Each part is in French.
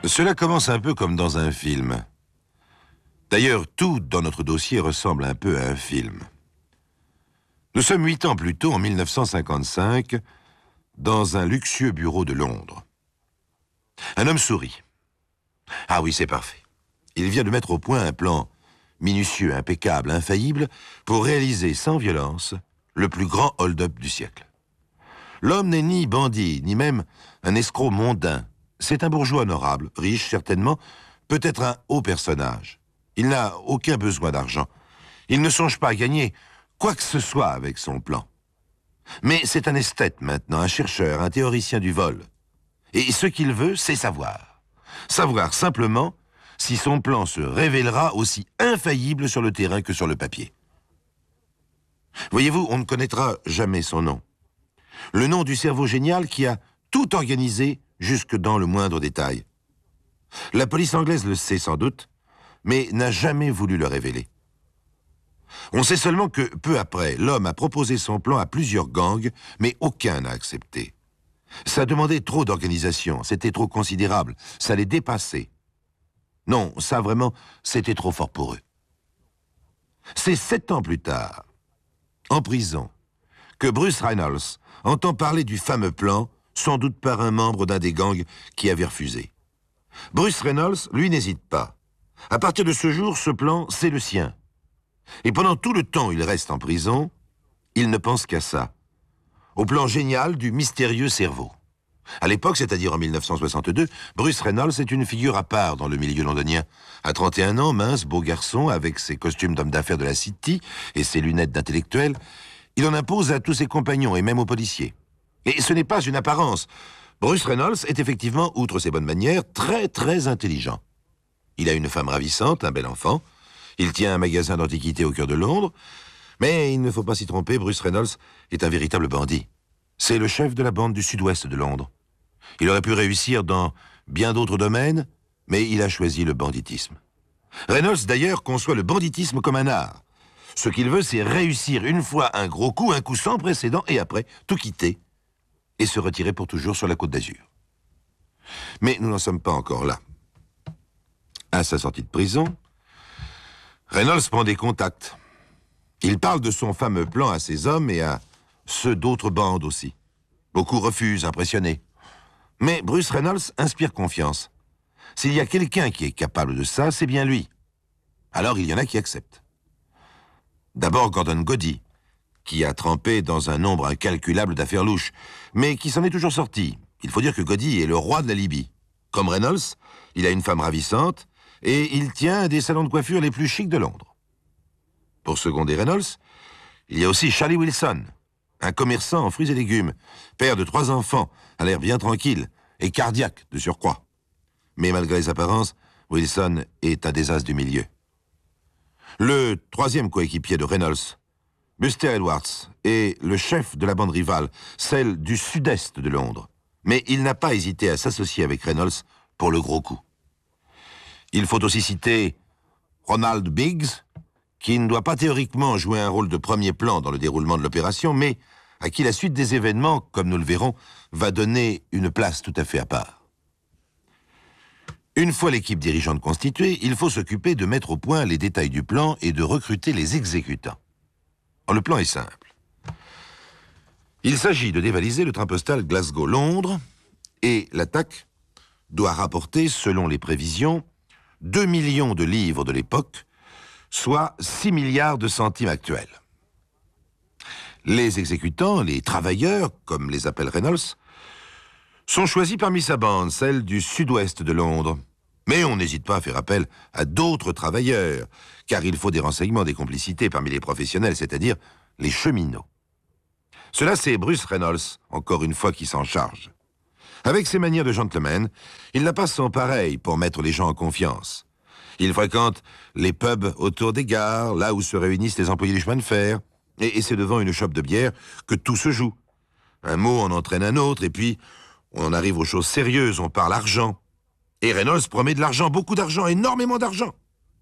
Cela commence un peu comme dans un film. D'ailleurs, tout dans notre dossier ressemble un peu à un film. Nous sommes 8 ans plus tôt, en 1955, dans un luxueux bureau de Londres. Un homme sourit. Ah oui, c'est parfait. Il vient de mettre au point un plan minutieux, impeccable, infaillible, pour réaliser sans violence le plus grand hold-up du siècle. L'homme n'est ni bandit, ni même un escroc mondain. C'est un bourgeois honorable, riche certainement, peut-être un haut personnage. Il n'a aucun besoin d'argent. Il ne songe pas à gagner quoi que ce soit avec son plan. Mais c'est un esthète maintenant, un chercheur, un théoricien du vol. Et ce qu'il veut, c'est savoir. Savoir simplement si son plan se révélera aussi infaillible sur le terrain que sur le papier. Voyez-vous, on ne connaîtra jamais son nom. Le nom du cerveau génial qui a tout organisé jusque dans le moindre détail. La police anglaise le sait sans doute, mais n'a jamais voulu le révéler. On sait seulement que, peu après, l'homme a proposé son plan à plusieurs gangs, mais aucun n'a accepté. Ça demandait trop d'organisation, c'était trop considérable, ça les dépassait. Non, ça vraiment, c'était trop fort pour eux. C'est 7 ans plus tard, en prison, que Bruce Reynolds entend parler du fameux plan, sans doute par un membre d'un des gangs qui avait refusé. Bruce Reynolds, lui, n'hésite pas. À partir de ce jour, ce plan, c'est le sien. Et pendant tout le temps où il reste en prison, il ne pense qu'à ça. Au plan génial du mystérieux cerveau. À l'époque, c'est-à-dire en 1962, Bruce Reynolds est une figure à part dans le milieu londonien. À 31 ans, mince, beau garçon, avec ses costumes d'homme d'affaires de la City et ses lunettes d'intellectuel, il en impose à tous ses compagnons et même aux policiers. Et ce n'est pas une apparence. Bruce Reynolds est effectivement, outre ses bonnes manières, très très intelligent. Il a une femme ravissante, un bel enfant. Il tient un magasin d'antiquités au cœur de Londres. Mais il ne faut pas s'y tromper, Bruce Reynolds est un véritable bandit. C'est le chef de la bande du sud-ouest de Londres. Il aurait pu réussir dans bien d'autres domaines, mais il a choisi le banditisme. Reynolds, d'ailleurs, conçoit le banditisme comme un art. Ce qu'il veut, c'est réussir une fois un gros coup, un coup sans précédent, et après, tout quitter et se retirer pour toujours sur la Côte d'Azur. Mais nous n'en sommes pas encore là. À sa sortie de prison, Reynolds prend des contacts. Il parle de son fameux plan à ses hommes et à ceux d'autres bandes aussi. Beaucoup refusent, impressionnés. Mais Bruce Reynolds inspire confiance. S'il y a quelqu'un qui est capable de ça, c'est bien lui. Alors il y en a qui acceptent. D'abord Gordon Goddy, qui a trempé dans un nombre incalculable d'affaires louches, mais qui s'en est toujours sorti. Il faut dire que Goddy est le roi de la Libye. Comme Reynolds, il a une femme ravissante, et il tient un des salons de coiffure les plus chics de Londres. Pour seconder Reynolds, il y a aussi Charlie Wilson, un commerçant en fruits et légumes, père de 3 enfants, à l'air bien tranquille, et cardiaque de surcroît. Mais malgré les apparences, Wilson est un désastre du milieu. Le 3e coéquipier de Reynolds, Buster Edwards, est le chef de la bande rivale, celle du sud-est de Londres. Mais il n'a pas hésité à s'associer avec Reynolds pour le gros coup. Il faut aussi citer Ronald Biggs, qui ne doit pas théoriquement jouer un rôle de premier plan dans le déroulement de l'opération, mais à qui la suite des événements, comme nous le verrons, va donner une place tout à fait à part. Une fois l'équipe dirigeante constituée, il faut s'occuper de mettre au point les détails du plan et de recruter les exécutants. Le plan est simple. Il s'agit de dévaliser le train postal Glasgow-Londres et l'attaque doit rapporter, selon les prévisions, 2 millions de livres de l'époque, soit 6 milliards de centimes actuels. Les exécutants, les travailleurs, comme les appelle Reynolds, sont choisis parmi sa bande, celle du sud-ouest de Londres. Mais on n'hésite pas à faire appel à d'autres travailleurs, car il faut des renseignements, des complicités parmi les professionnels, c'est-à-dire les cheminots. Cela, c'est Bruce Reynolds, encore une fois, qui s'en charge. Avec ses manières de gentleman, il n'a pas son pareil pour mettre les gens en confiance. Il fréquente les pubs autour des gares, là où se réunissent les employés du chemin de fer, et c'est devant une chope de bière que tout se joue. Un mot en entraîne un autre, et puis on en arrive aux choses sérieuses, on parle argent. Et Reynolds promet de l'argent, beaucoup d'argent, énormément d'argent.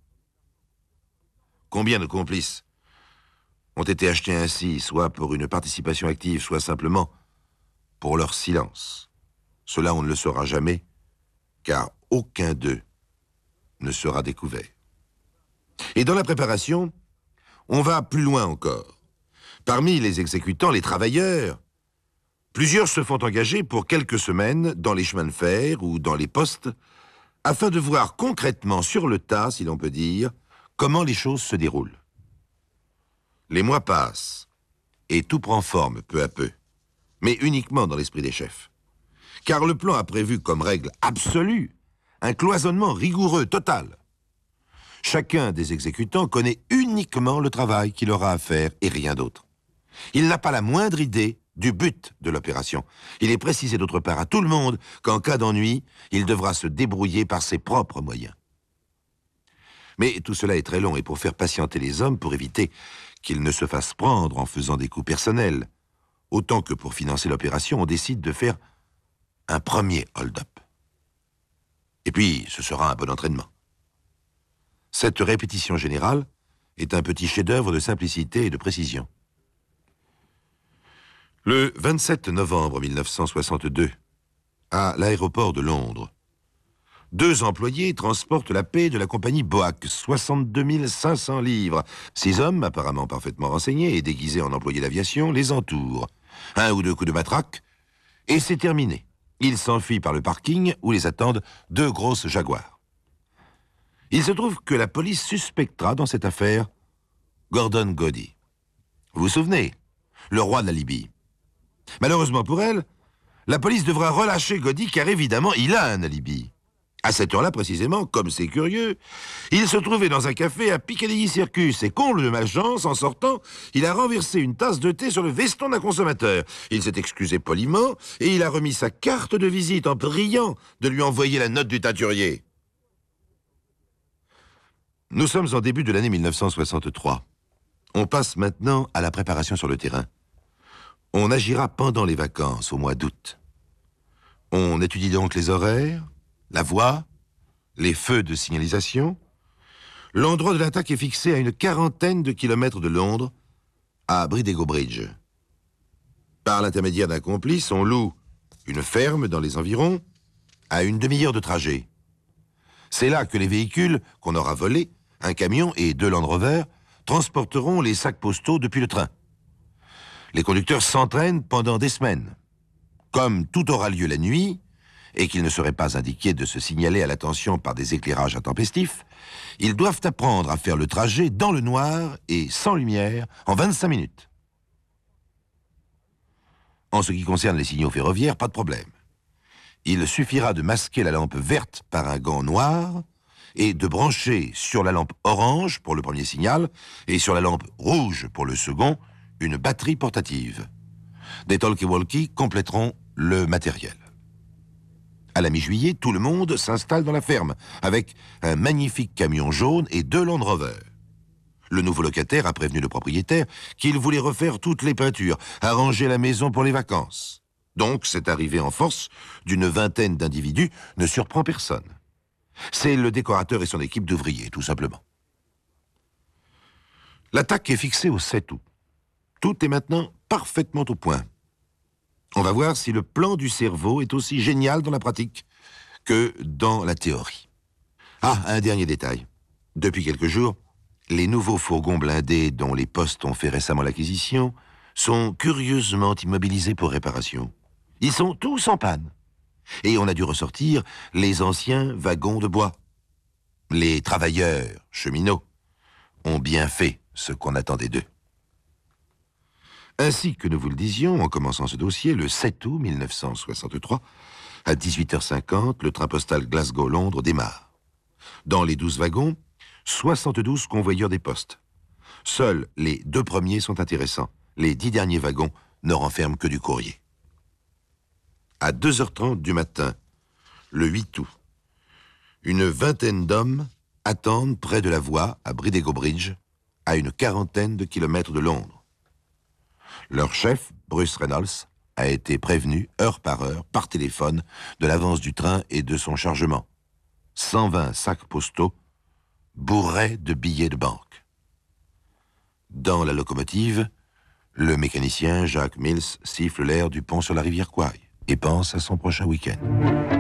Combien de complices ont été achetés ainsi, soit pour une participation active, soit simplement pour leur silence? Cela, on ne le saura jamais, car aucun d'eux ne sera découvert. Et dans la préparation, on va plus loin encore. Parmi les exécutants, les travailleurs, plusieurs se font engager pour quelques semaines dans les chemins de fer ou dans les postes, afin de voir concrètement sur le tas, si l'on peut dire, comment les choses se déroulent. Les mois passent, et tout prend forme peu à peu, mais uniquement dans l'esprit des chefs. Car le plan a prévu comme règle absolue un cloisonnement rigoureux, total. Chacun des exécutants connaît uniquement le travail qu'il aura à faire et rien d'autre. Il n'a pas la moindre idée du but de l'opération. Il est précisé d'autre part à tout le monde qu'en cas d'ennui, il devra se débrouiller par ses propres moyens. Mais tout cela est très long et pour faire patienter les hommes, pour éviter qu'ils ne se fassent prendre en faisant des coups personnels, autant que pour financer l'opération, on décide de faire un premier hold-up. Et puis, ce sera un bon entraînement. Cette répétition générale est un petit chef-d'œuvre de simplicité et de précision. Le 27 novembre 1962, à l'aéroport de Londres, 2 employés transportent la paix de la compagnie Boac, 62 500 livres. 6 hommes, apparemment parfaitement renseignés et déguisés en employés d'aviation, les entourent. 1 ou 2 coups de matraque, et c'est terminé. Ils s'enfuient par le parking où les attendent 2 grosses Jaguars. Il se trouve que la police suspectera dans cette affaire Gordon Godey. Vous vous souvenez, le roi de la Libye. Malheureusement pour elle, la police devra relâcher Godey car évidemment il a un alibi. À cette heure-là précisément, comme c'est curieux, il se trouvait dans un café à Piccadilly Circus et comble de malchance, en sortant, il a renversé une tasse de thé sur le veston d'un consommateur. Il s'est excusé poliment et il a remis sa carte de visite en priant de lui envoyer la note du teinturier. Nous sommes en début de l'année 1963. On passe maintenant à la préparation sur le terrain. On agira pendant les vacances, au mois d'août. On étudie donc les horaires, la voie, les feux de signalisation. L'endroit de l'attaque est fixé à une 40aine de kilomètres de Londres, à Bridego Bridge. Par l'intermédiaire d'un complice, on loue une ferme dans les environs, à une demi-heure de trajet. C'est là que les véhicules qu'on aura volés, un camion et 2 Land Rover, transporteront les sacs postaux depuis le train. Les conducteurs s'entraînent pendant des semaines. Comme tout aura lieu la nuit, et qu'il ne serait pas indiqué de se signaler à l'attention par des éclairages intempestifs, ils doivent apprendre à faire le trajet dans le noir et sans lumière en 25 minutes. En ce qui concerne les signaux ferroviaires, pas de problème. Il suffira de masquer la lampe verte par un gant noir et de brancher sur la lampe orange pour le premier signal et sur la lampe rouge pour le second une batterie portative. Des talkie-walkie compléteront le matériel. À la mi-juillet, tout le monde s'installe dans la ferme, avec un magnifique camion jaune et 2 Land Rover. Le nouveau locataire a prévenu le propriétaire qu'il voulait refaire toutes les peintures, arranger la maison pour les vacances. Donc, cette arrivée en force d'une 20aine d'individus ne surprend personne. C'est le décorateur et son équipe d'ouvriers, tout simplement. L'attaque est fixée au 7 août. Tout est maintenant parfaitement au point. On va voir si le plan du cerveau est aussi génial dans la pratique que dans la théorie. Ah, un dernier détail. Depuis quelques jours, les nouveaux fourgons blindés dont les postes ont fait récemment l'acquisition sont curieusement immobilisés pour réparation. Ils sont tous en panne. Et on a dû ressortir les anciens wagons de bois. Les travailleurs, cheminots, ont bien fait ce qu'on attendait d'eux. Ainsi que nous vous le disions en commençant ce dossier, le 7 août 1963, à 18h50, le train postal Glasgow-Londres démarre. Dans les 12 wagons, 72 convoyeurs des postes. Seuls les 2 premiers sont intéressants. Les 10 derniers wagons ne renferment que du courrier. À 2h30 du matin, le 8 août, une 20aine d'hommes attendent près de la voie à Bridego Bridge, à une 40aine de kilomètres de Londres. Leur chef, Bruce Reynolds, a été prévenu heure par heure, par téléphone, de l'avance du train et de son chargement. 120 sacs postaux bourrés de billets de banque. Dans la locomotive, le mécanicien Jacques Mills siffle l'air du pont sur la rivière Kwai et pense à son prochain week-end.